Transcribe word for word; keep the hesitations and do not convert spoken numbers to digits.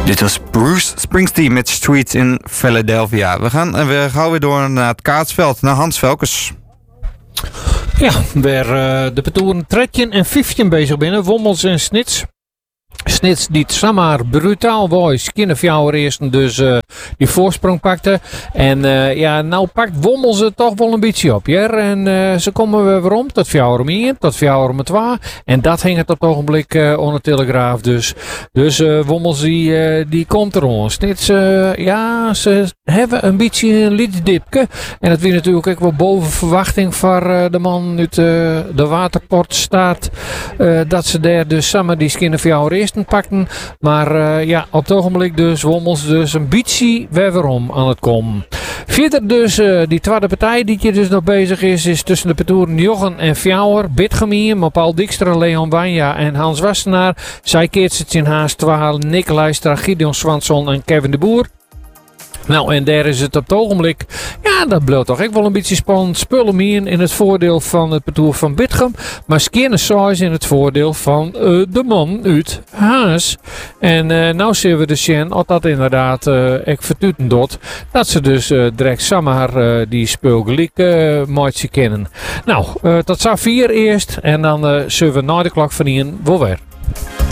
Dit was Bruce Springsteen met Streets in Philadelphia. We gaan weer gauw weer door naar het kaatsveld, naar Hans Velkes. Ja, weer uh, de petoeren tredje en vijftien bezig binnen. Wommels en Snits. Snits die het zomaar brutaal was. Kinderfjouwer eerst dus uh, die voorsprong pakte. En uh, ja, nou pakt Wommels het toch wel een beetje op. Ja? En uh, ze komen weer weer om tot fjouwer om één, tot fjouwer om twee. En dat hing het op het ogenblik uh, onder Telegraaf. Dus, dus uh, Wommels die, uh, die komt erom. Snits, uh, ja, ze hebben een beetje een lieddipke. En dat weer natuurlijk ook wel boven verwachting van uh, de man uit uh, de waterport staat. Uh, dat ze daar dus samen die kinderfjouwer eerst pakten. Maar uh, ja, op het ogenblik dus Wommels dus een beetje weerom aan het komen. Verder dus uh, die tweede partij die hier dus nog bezig is, is tussen de petoeren Jochen en Fjouwer. Bitgemien, Paul Dijkstra, Leon Wanja en Hans Wassenaar. Zij keert het in haast twee, Nick Leistra, Gideon Swanson en Kevin de Boer. Nou, en daar is het op het ogenblik, ja, dat bleef toch echt wel een beetje spannend. Spullemien in het voordeel van het petoer van Bitgem. Maar Skiernessois in het voordeel van uh, de man uit Haas. En uh, nou zien we de Sjen, of dat inderdaad uh, ik vertuten doet, dat ze dus uh, direct samen uh, die spul gelijk uh, maatje kennen. Nou, uh, tot zo vier eerst. En dan uh, zullen we na de klok van hier wel weer.